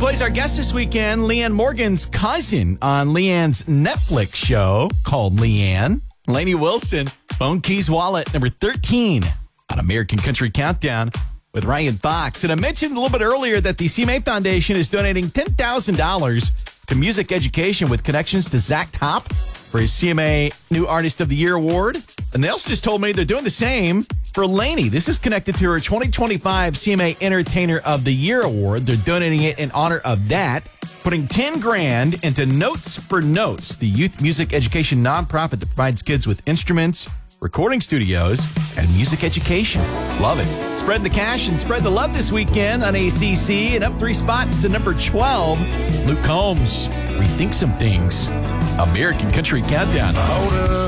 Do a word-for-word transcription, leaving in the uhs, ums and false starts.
plays our guest this weekend, Leanne Morgan's cousin on Leanne's Netflix show called Leanne. Lainey Wilson, Phone Keys Wallet, number thirteen on American Country Countdown with Ryan Fox. And I mentioned a little bit earlier that the C M A Foundation is donating ten thousand dollars to music education with connections to Zach Top for his C M A New Artist of the Year award. And they also just told me they're doing the same for Lainey. This is connected to her twenty twenty-five C M A Entertainer of the Year award. They're donating it in honor of that, putting ten grand into Notes for Notes, the youth music education nonprofit that provides kids with instruments, recording studios, and music education. Love it. Spread the cash and spread the love this weekend on A C C, and up three spots to number twelve, Luke Combs, Rethink Some Things. American Country Countdown.